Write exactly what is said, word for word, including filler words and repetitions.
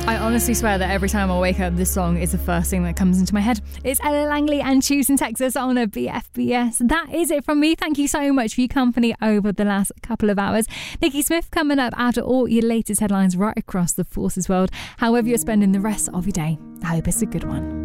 I honestly swear that every time I wake up, this song is the first thing that comes into my head. It's Ella Langley and Choose in Texas on a B F B S. That is it from me. Thank you so much for your company over the last couple of hours. Nikki Smith coming up after all your latest headlines right across the forces world. However you're spending the rest of your day, I hope it's a good one.